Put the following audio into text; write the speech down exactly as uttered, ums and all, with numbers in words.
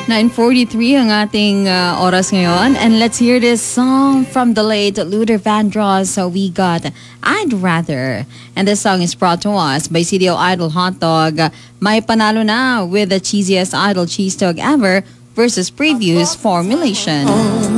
nine forty-three ang ating uh, oras ngayon. And let's hear this song from the late Luther Vandross. So we got I'd Rather. And this song is brought to us by C D O Idol Hot Dog. May panalo na with the cheesiest Idol cheese dog ever versus previous formulation.